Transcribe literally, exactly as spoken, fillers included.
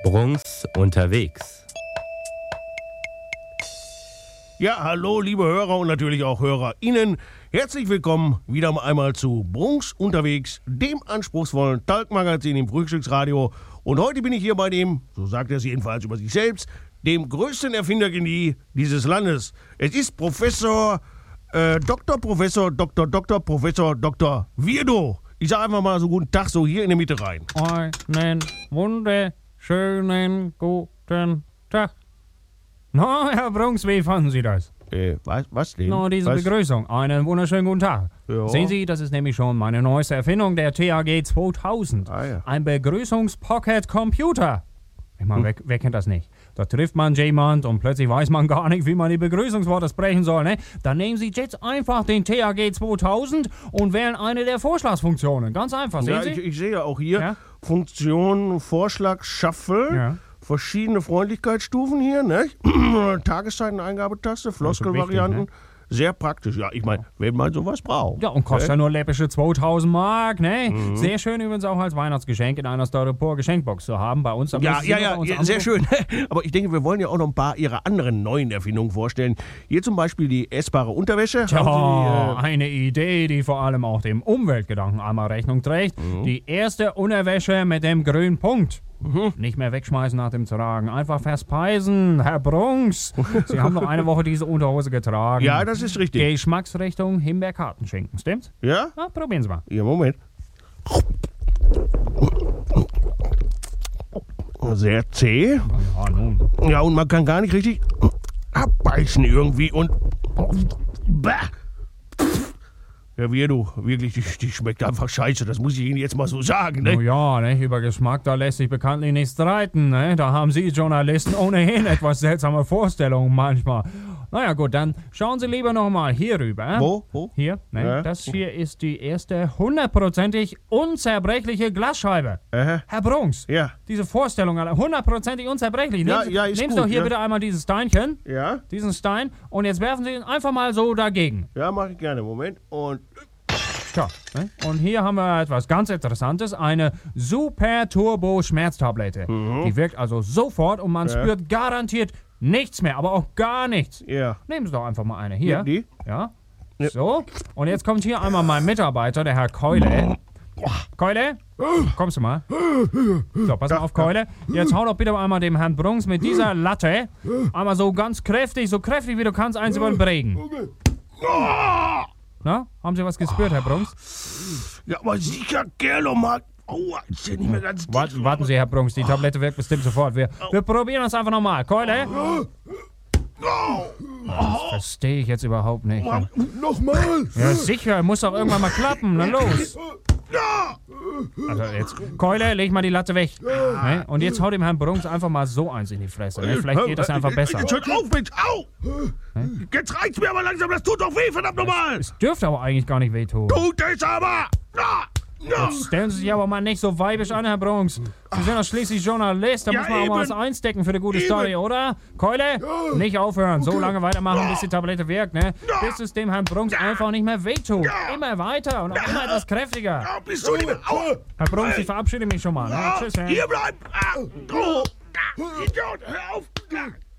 Brunks unterwegs. Ja, hallo liebe Hörer und natürlich auch HörerInnen. Herzlich willkommen wieder einmal zu Brunks unterwegs, dem anspruchsvollen Talkmagazin im Frühstücksradio. Und heute bin ich hier bei dem, so sagt er es jedenfalls über sich selbst, dem größten Erfindergenie dieses Landes. Es ist Professor, äh, Doktor Professor, Doktor, Doktor, Professor, Doktor Wirdo. Ich sage einfach mal so guten Tag, so hier in der Mitte rein. Einen wunderschönen guten Tag. Na, Herr Brunks, wie fanden Sie das? Äh, was, was denn? Na, diese was? Begrüßung. Einen wunderschönen guten Tag. Ja. Sehen Sie, das ist nämlich schon meine neueste Erfindung, der T A G zweitausend. Ah, ja. Ein Begrüßungs-Pocket-Computer. Ich meine, Hm. wer, wer kennt das nicht? Da trifft man jemand und plötzlich weiß man gar nicht, wie man die Begrüßungsworte sprechen soll, ne? Dann nehmen Sie jetzt einfach den T A G zweitausend und wählen eine der Vorschlagsfunktionen. Ganz einfach, sehen Ja, Sie? ich, ich sehe ja auch hier Ja? Funktion, Vorschlag, Shuffle. Ja. Verschiedene Freundlichkeitsstufen hier, ne? Tageszeiten-Eingabetaste, Floskelvarianten. wichtig, Sehr praktisch. Ja, ich meine, wenn man sowas braucht. Ja, und kostet ja nur läppische zweitausend Mark, ne? Mhm. Sehr schön übrigens auch als Weihnachtsgeschenk in einer Styropor-Geschenkbox zu haben bei uns. Da Ja, müssen Sie ja, nur ja, bei uns ja, sehr anrufen. schön. Aber ich denke, wir wollen ja auch noch ein paar Ihrer anderen neuen Erfindungen vorstellen. Hier zum Beispiel die essbare Unterwäsche. Tja, Haben Sie, eine Idee, die vor allem auch dem Umweltgedanken einmal Rechnung trägt. Mhm. Die erste Unterwäsche mit dem grünen Punkt. Nicht mehr wegschmeißen nach dem Tragen, einfach verspeisen. Herr Brunks, Sie haben noch eine Woche diese Unterhose getragen. äh, ja, das ist richtig. Geschmacksrichtung Himbeerkartenschinken, stimmt's? Ja? Na, probieren Sie mal. Ja, Moment. Sehr zäh. Ja, nun. Ja, und man kann gar nicht richtig abbeißen irgendwie und... Bah. Ja, wie du, wirklich, die, die schmeckt einfach scheiße, das muss ich Ihnen jetzt mal so sagen, ne? Oh ja, ne, über Geschmack, da lässt sich bekanntlich nicht streiten, ne? Da haben Sie Journalisten ohnehin etwas seltsame Vorstellungen manchmal. Naja gut, dann schauen Sie lieber nochmal hier rüber. Wo? Wo? Hier, ne? Ja. Das hier ist die erste hundertprozentig unzerbrechliche Glasscheibe. Aha. Herr Brunks, Ja. diese Vorstellung, alle hundertprozentig unzerbrechlich. Ja, Nehmen Sie, ja, ist nehmen Sie gut, doch hier ja. bitte einmal dieses Steinchen, Ja? diesen Stein, und jetzt werfen Sie ihn einfach mal so dagegen. Ja, mache ich gerne. Moment. Und... Tja, ne? Und hier haben wir etwas ganz Interessantes, eine Super-Turbo-Schmerztablette. Die wirkt also sofort und man Mhm. Ja. spürt garantiert nichts mehr, aber auch gar nichts. Ja. Nehmen Sie doch einfach mal eine. Hier. Ja, die? Ja. Ja. So. Und jetzt kommt hier einmal mein Mitarbeiter, der Herr Keule. Keule? Kommst du mal? So, pass mal auf, Keule. Jetzt hau doch bitte einmal dem Herrn Brunks mit dieser Latte einmal so ganz kräftig, so kräftig wie du kannst, eins über den Bregen. Na, haben Sie was gespürt, Herr Brunks? Ja, aber sicher gerne mal. Aua, ist ja nicht mehr ganz dicht. Warten, warten Sie, Herr Brunks, die Tablette wirkt bestimmt sofort. Wir, wir probieren das einfach nochmal. Keule? Das verstehe ich jetzt überhaupt nicht. Ja, Nochmal. sicher, muss doch irgendwann mal klappen. Na los. Also jetzt, Keule, leg mal die Latte weg. Ne? Und jetzt haut dem Herrn Brunks einfach mal so eins in die Fresse. Ne? Vielleicht geht das einfach besser. Jetzt hört auf, Mensch. Au. Jetzt reicht's mir aber langsam. Das tut doch weh, verdammt nochmal. Es dürfte aber eigentlich gar nicht wehtun. Tut es aber. Na, na. Jetzt stellen Sie sich aber mal nicht so weibisch an, Herr Brunks. Sie sind doch schließlich Journalist, da Ja, muss man auch mal eben. was einstecken für eine gute Eben. Story, oder? Keule, nicht aufhören, so lange weitermachen, bis die Tablette wirkt, ne? Bis es dem Herrn Brunks einfach nicht mehr wehtut. Immer weiter und auch immer etwas kräftiger. Ja, bist du nicht mehr. Au. Herr Brunks, ich verabschiede mich schon mal, ne? Tschüss, Hier Herr. bleiben. Ah, oh. Ah, Idiot, hör auf. Ah.